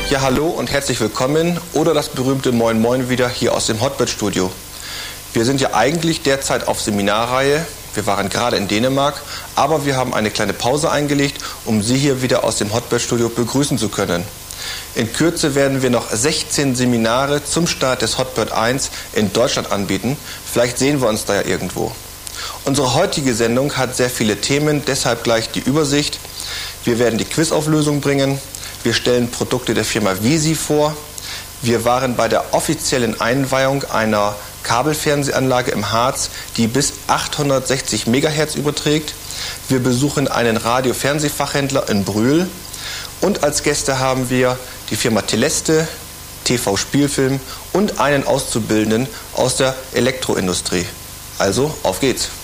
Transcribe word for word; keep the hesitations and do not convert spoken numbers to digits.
Ja, hallo und herzlich willkommen oder das berühmte Moin Moin wieder hier aus dem Hotbird Studio. Wir sind ja eigentlich derzeit auf Seminarreihe. Wir waren gerade in Dänemark, aber wir haben eine kleine Pause eingelegt, um Sie hier wieder aus dem Hotbird Studio begrüßen zu können. In Kürze werden wir noch sechzehn Seminare zum Start des Hotbird eins in Deutschland anbieten. Vielleicht sehen wir uns da ja irgendwo. Unsere heutige Sendung hat sehr viele Themen, deshalb gleich die Übersicht. Wir werden die Quizauflösung bringen. Wir stellen Produkte der Firma Visi vor. Wir waren bei der offiziellen Einweihung einer Kabelfernsehanlage im Harz, die bis achthundertsechzig Megahertz überträgt. Wir besuchen einen Radio-Fernsehfachhändler in Brühl. Und als Gäste haben wir die Firma Teleste, T V-Spielfilm und einen Auszubildenden aus der Elektroindustrie. Also, auf geht's!